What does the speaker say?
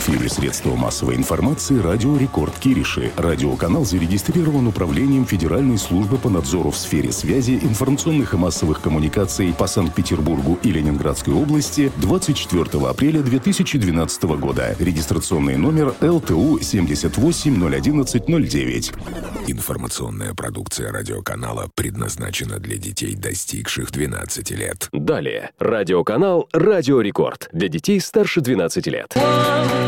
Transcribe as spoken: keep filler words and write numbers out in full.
эфире средства массовой информации «Радио Рекорд» Кириши. Радиоканал зарегистрирован Управлением Федеральной службы по надзору в сфере связи, информационных и массовых коммуникаций по Санкт-Петербургу и Ленинградской области двадцать четвёртого апреля две тысячи двенадцатого года. Регистрационный номер эл тэ у семьдесят восемь ноль одиннадцать ноль девять. Информационная продукция радиоканала предназначена для детей, достигших двенадцати лет. Далее. Радиоканал «Радио Рекорд» для детей старше двенадцати лет.